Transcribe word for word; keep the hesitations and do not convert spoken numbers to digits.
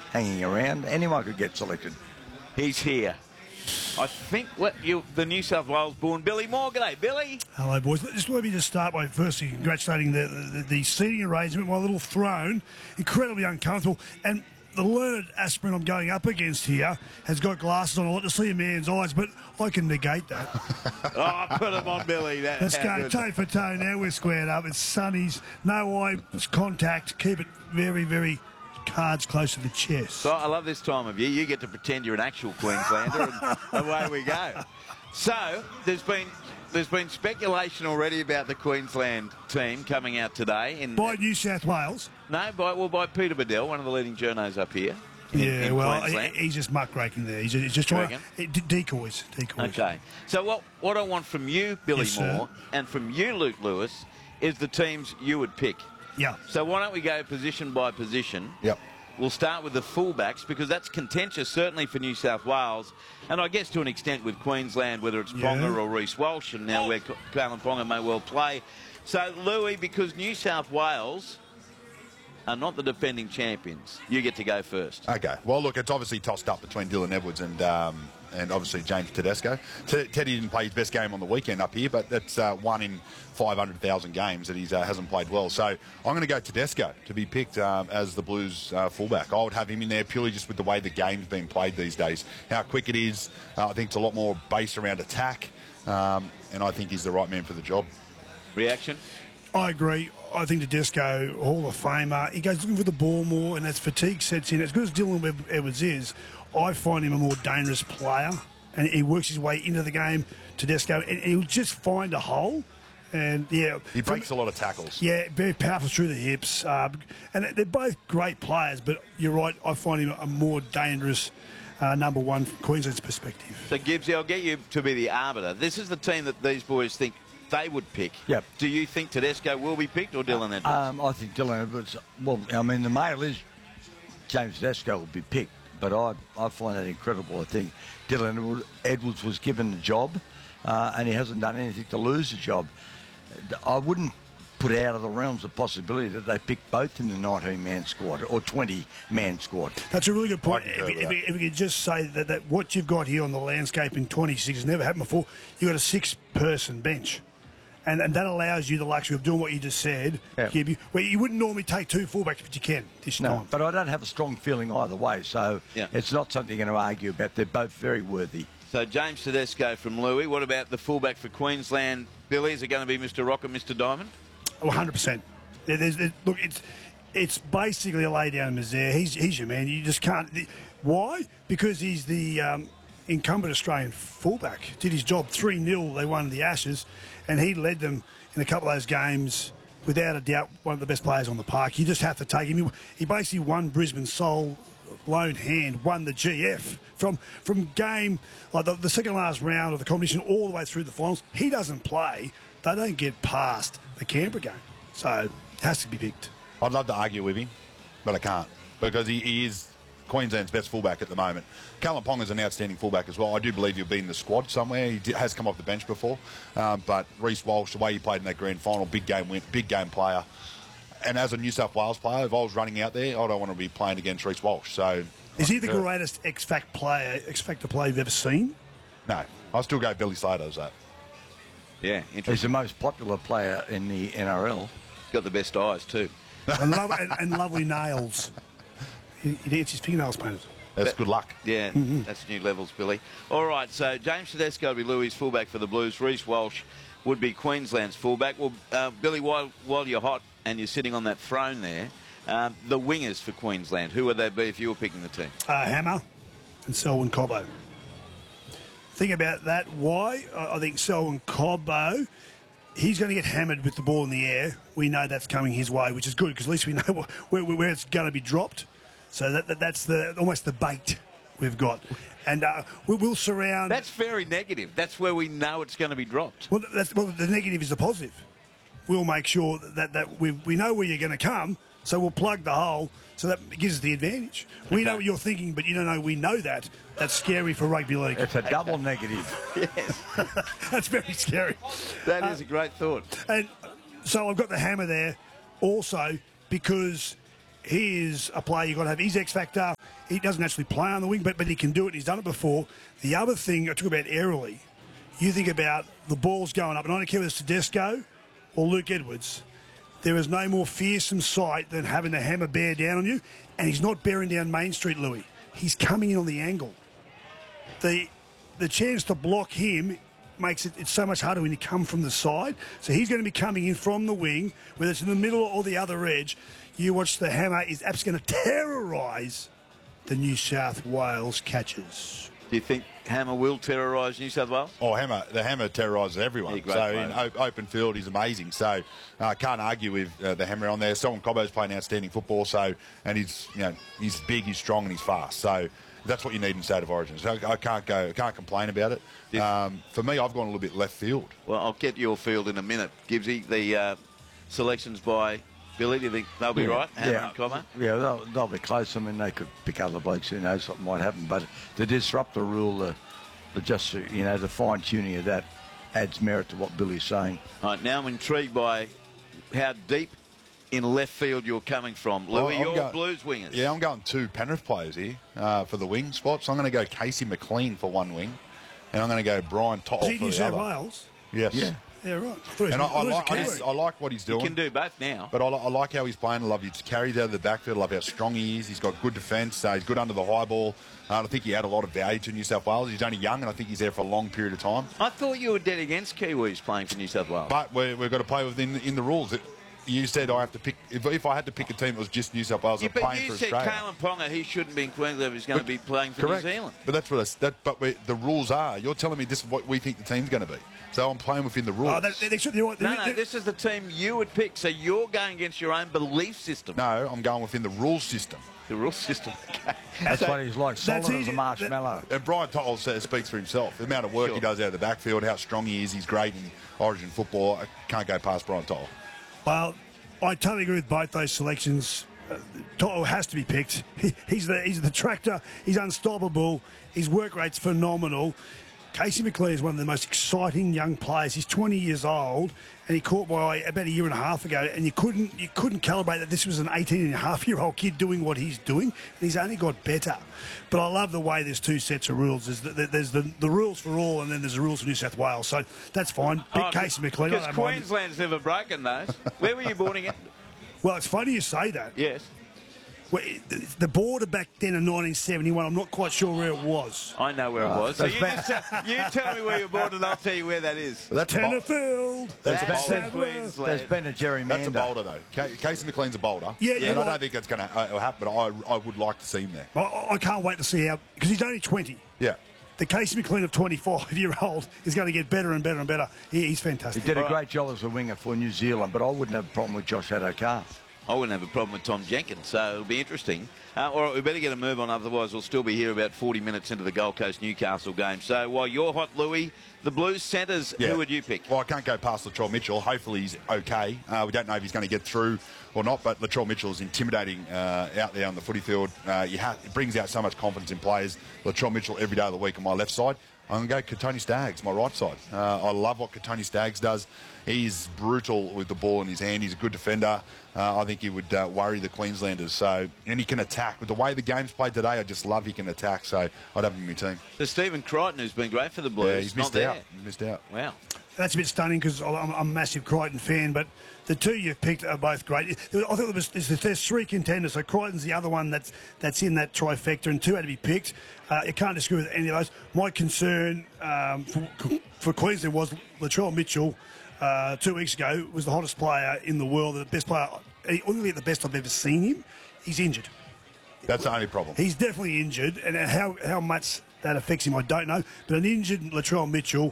hanging around. Anyone could get selected. He's here. I think what you, the New South Wales born Billy Moore. G'day, Billy. Hello, boys. Just let me just start by firstly congratulating the, the, the seating arrangement. My little throne, incredibly uncomfortable. And the learned aspirant I'm going up against here has got glasses on. I like to see a man's eyes, but I can negate that. Oh, put him on, Billy. That, Let's go good. Toe for toe now. We're squared up. It's sunnies. No eye contact. Keep it very, very cards close to the chest. So I love this time of year. You get to pretend you're an actual Queenslander, and away we go. So there's been there's been speculation already about the Queensland team coming out today. In, by New South Wales? No, by well by Peter Bedell, one of the leading journos up here. In, yeah, in well, Queensland. he's just muckraking there. He's just, he's just trying to, decoys, decoys. Okay. So what what I want from you, Billy yes, Moore, sir. and from you, Luke Lewis, is the teams you would pick. Yeah. So why don't we go position by position? Yep. We'll start with the fullbacks because that's contentious, certainly for New South Wales, and I guess to an extent with Queensland, whether it's yeah. Ponga or Reece Walsh, and now where Kalyn Ponga may well play. So, Louis, because New South Wales are not the defending champions, you get to go first. Okay. Well, look, it's obviously tossed up between Dylan Edwards and um, and obviously James Tedesco. T Teddy didn't play his best game on the weekend up here, but that's uh, one in five hundred thousand games that he uh, hasn't played well. So I'm going to go Tedesco to be picked um, as the Blues uh, fullback. I would have him in there purely just with the way the game's being played these days, how quick it is. Uh, I think it's a lot more based around attack, um, and I think he's the right man for the job. Reaction? I agree. I think Tedesco, Hall of Famer, he goes looking for the ball more, and as fatigue sets in, as good as Dylan Edwards is, I find him a more dangerous player, and he works his way into the game, Tedesco, and he'll just find a hole. And yeah, he breaks from, a lot of tackles. Yeah, very powerful through the hips, uh, and they're both great players. But you're right, I find him a more dangerous uh, number one from Queensland's perspective. So Gibbsy, I'll get you to be the arbiter. This is the team that these boys think they would pick. Yep. Do you think Tedesco will be picked or Dylan Edwards? Um, I think Dylan Edwards. Well, I mean, the male is James Tedesco will be picked, but I I find that incredible. I think Dylan Edwards was given the job, uh, and he hasn't done anything to lose the job. I wouldn't put out of the realms of possibility that they pick both in the nineteen man squad or twenty man squad. That's a really good point. If, if, if we could just say that, that what you've got here on the landscape in twenty-six has never happened before. You've got a six-person bench. And, and that allows you the luxury of doing what you just said. Yeah. You, where you wouldn't normally take two fullbacks, but you can this no, time. But I don't have a strong feeling either way, so yeah. it's not something you're going to argue about. They're both very worthy. So James Tedesco from Louis. What about the fullback for Queensland, Billy? Is it going to be Mister Rock and Mister Diamond? Oh, one hundred percent. There's, there's, look, it's it's basically a lay down misère. He's, he's your man. You just can't. Why? Because he's the um, incumbent Australian fullback. Did his job three nil. They won the Ashes, and he led them in a couple of those games. Without a doubt, one of the best players on the park. You just have to take him. He basically won Brisbane Soul lone hand, won the G F from from game like the, the second last round of the competition all the way through the finals. He doesn't play. They don't get past the Canberra game, so it has to be picked. I'd love to argue with him, but I can't because he, he is Queensland's best fullback at the moment. Kalyn Ponga is an outstanding fullback as well. I do believe he'll be in the squad somewhere. He did, has come off the bench before, um, but Reece Walsh, the way he played in that grand final, big game win, big game player. And as a New South Wales player, if I was running out there, I don't want to be playing against Reece Walsh. So, is he the greatest X-Factor player, X-Factor player you've ever seen? No, I'll still go Billy Slater as that. Yeah, he's the most popular player in the N R L. Got the best eyes too, and, lo and, and lovely nails. He, he gets his fingernails painted. That's good luck. Yeah, mm-hmm. That's new levels, Billy. All right, so James Tedesco will be Louis' fullback for the Blues. Reece Walsh would be Queensland's fullback. Well, uh, Billy, while while you're hot and you're sitting on that throne there, um, the wingers for Queensland, who would they be if you were picking the team? Uh, Hammer and Selwyn Cobbo. Think about that. Why? I think Selwyn Cobbo, he's going to get hammered with the ball in the air. We know that's coming his way, which is good because at least we know where, where it's going to be dropped. So that, that that's the almost the bait we've got. And uh, we, we'll surround... That's very negative. That's where we know it's going to be dropped. Well, that's, well the negative is the positive. We'll make sure that, that we, we know where you're going to come, so we'll plug the hole, so that gives us the advantage. Okay. We know what you're thinking, but you don't know we know that. That's scary for rugby league. It's a double negative. Yes. That's very scary. That uh, is a great thought. And so I've got the Hammer there also because he is a player you've got to have. He's X-Factor. he doesn't actually play on the wing, but, but he can do it. He's done it before. The other thing I talk about aerially, you think about the balls going up, and I don't care whether it's Tedesco or Luke Edwards. There is no more fearsome sight than having the hammer bear down on you, and he's not bearing down Main Street, Louis. He's coming in on the angle. The the chance to block him makes it it's so much harder when you come from the side. So he's going to be coming in from the wing, whether it's in the middle or the other edge. You watch the hammer is absolutely going to terrorise the New South Wales catchers. Do you think Hammer will terrorise New South Wales? Oh, Hammer, the Hammer terrorises everyone. Yeah, great so player. in o- open field, he's amazing. So I uh, can't argue with uh, the Hammer on there. Solomon Cobbo's playing outstanding football. So and he's you know he's big, he's strong, and he's fast. So that's what you need in State of Origin. So I can't go, I can't complain about it. Yeah. Um, for me, I've gone a little bit left field. Well, I'll get your field in a minute. Gibbsy, the uh, selections by Billy, do you think they'll be right? Hammer yeah, and Cobbo? yeah, they'll, they'll be close. I mean, they could pick other blokes. Who knows, something might happen. But to disrupt the rule, the, the just you know, the fine tuning of that adds merit to what Billy's saying. All right, now I'm intrigued by how deep in left field you're coming from. Louis, I'm you're go- Blues wingers. Yeah, I'm going two Penrith players here uh, for the wing spots. So I'm going to go Casey McLean for one wing, and I'm going to go Brian Tottle Is he for New the South other. Wales? Yes. Yeah. Yeah, right. I thought he was- And I, I I, thought he was like, a I, Kiwi. just, I like what he's You doing. can do both now. But I, li- I like how he's playing. I love his carries out of the backfield. I love how strong he is. He's got good defence. Uh, he's good under the high ball. Uh, I think he had a lot of value to New South Wales. He's only young, and I think he's there for a long period of time. I thought you were dead against Kiwis playing for New South Wales. But we're, we've got to play within in the rules. It, you said I have to pick. If, if I had to pick a team that was just New South Wales, Yeah, I'm but playing you for said Australia. Kalen Ponga, he shouldn't be in Queensland if he's going to But- be playing for Correct. New Zealand. But that's what I, that. But we, the rules are. You're telling me this is what we think the team's going to be. So I'm playing within the rules. Oh, they, they should, you know what, No, they- no, they- this is the team you would pick, so you're going against your own belief system. no, I'm going within the rules system. The rule system. Okay. That's So- what he's like, solid as easy. a marshmallow. And Brian Tottle says, speaks for himself. The amount of work Sure. he does out of the backfield, how strong he is. He's great in Origin football. I can't go past Brian Tottle. Well, I totally agree with both those selections. Uh, Toto has to be picked. He, he's the he's the tractor. He's unstoppable. His work rate's phenomenal. Casey McLean is one of the most exciting young players. He's twenty years old, and he caught my eye about a year and a half ago. And you couldn't you couldn't calibrate that this was an eighteen and a half year old kid doing what he's doing. And he's only got better. But I love the way there's two sets of rules. There's the, there's the, the rules for all, and then there's the rules for New South Wales. So that's fine. Pick Oh, Casey McLean. I Because don't mind it. Queensland's never broken those. Where were you born again? Well, it's funny you say that. Yes. Well, the border back then in nineteen seventy-one, I'm not quite sure where it was. I know where it was. So that's you, bad. just tell, you tell me where you're born and I'll tell you where that is. That's a, bol- Tenterfield. That's a That's boulder. in Queensland. There's been a gerrymander. That's a boulder, though. Ca- Casey McLean's a boulder. Yeah, and you're I right. don't think that's going to uh, happen, but I, I would like to see him there. I, I can't wait to see how, because he's only twenty. Yeah. The Casey McLean of twenty-five year old is going to get better and better and better. He, he's He fantastic. did a Right. great job as a winger for New Zealand, but I wouldn't have a problem with Josh Adokar. I wouldn't have a problem with Tom Jenkins, so it'll be interesting. Uh, all right, we better get a move on, otherwise we'll still be here about forty minutes into the Gold Coast Newcastle game. So while you're hot, Louis, the Blues centres, Yeah. who would you pick? Well, I can't go past Latrell Mitchell. Hopefully he's okay. Uh, we don't know if he's going to get through or not, but Latrell Mitchell is intimidating uh, out there on the footy field. Uh, you ha- it brings out so much confidence in players. Latrell Mitchell every day of the week on my left side. I'm going to go Katoni Staggs, my right side. Uh, I love what Katoni Staggs does. He's brutal with the ball in his hand. He's a good defender. Uh, I think he would uh, worry the Queenslanders. So, and he can attack. With the way the game's played today, I just love he can attack. So I'd have him in my team. There's Stephen Crichton, who's been great for the Blues. Yeah, he's not missed there. out. He missed out. Wow. That's a bit stunning because I'm, I'm a massive Crichton fan, but the two you've picked are both great. I thought there was, there's, there's three contenders, so Crichton's the other one that's that's in that trifecta, and two had to be picked. Uh, you can't disagree with any of those. My concern um, for, for Queensland was Latrell Mitchell uh, two weeks ago was the hottest player in the world, the best player, only the best I've ever seen him. He's injured. That's the only problem. He's definitely injured, and how, how much that affects him, I don't know. But an injured Latrell Mitchell